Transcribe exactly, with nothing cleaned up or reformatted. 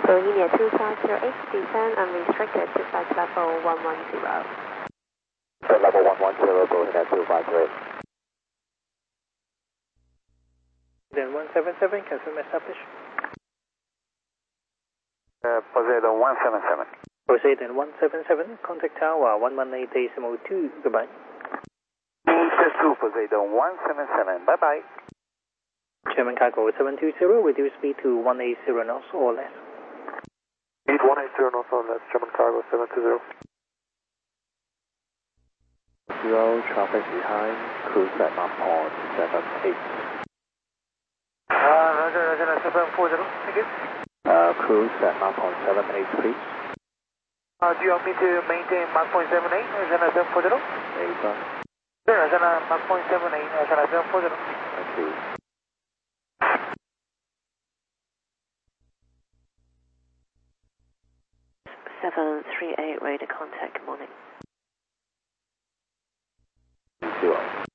Bohemia two five zero eight, descend unrestricted to flight level one one zero. Flight level one one zero, Bohemia two five zero eight. Then one seven seven, confirm established. Uh, Poseidon one seven seven. Poseidon one seven seven, contact tower one one eight decimal two, goodbye. East two, Poseidon one seven seven, bye bye. German cargo seven two zero, reduce speed to one eighty knots or less. Speed one eighty knots or less, German cargo seven two zero. Zero, traffic behind, cruise at Mach point seven eight. Uh, Roger, Roger, seven four zero, thank you. Uh, cruise at Mach point seven eight, please. Uh, do you want me to maintain Mach point seven eight, Roger, seven four zero? Later. Sure, Roger, Mach point seven eight, Roger, seven four zero. Thank you. seven three eight, radar contact, good morning. Zero.